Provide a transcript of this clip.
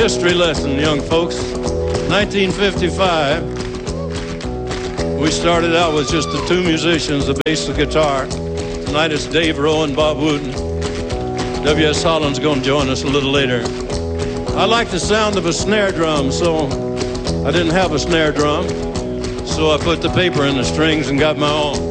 history lesson, young folks. 1955, we started out with just the two musicians, the bass and guitar. Tonight it's Dave Rowe and Bob Wooten. W.S. Holland's going to join us a little later. I like the sound of a snare drum, so I didn't have a snare drum. So I put the paper in the strings and got my own.